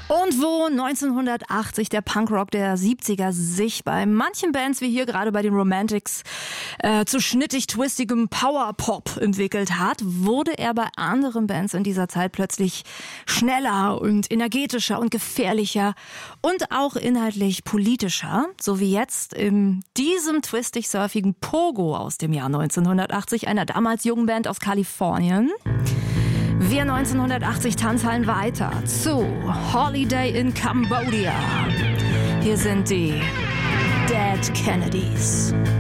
Und wo 1980 der Punkrock der 70er sich bei manchen Bands wie hier gerade bei den Romantics zu schnittig-twistigem Power-Pop entwickelt hat, wurde er bei anderen Bands in dieser Zeit plötzlich schneller und energetischer und gefährlicher und auch inhaltlich politischer, so wie jetzt in diesem twistig-surfigen Pogo aus dem Jahr 1980, einer damals jungen Band aus Kalifornien. Wir 1980 Tanzhallen weiter zu Holiday in Cambodia. Hier sind die Dead Kennedys.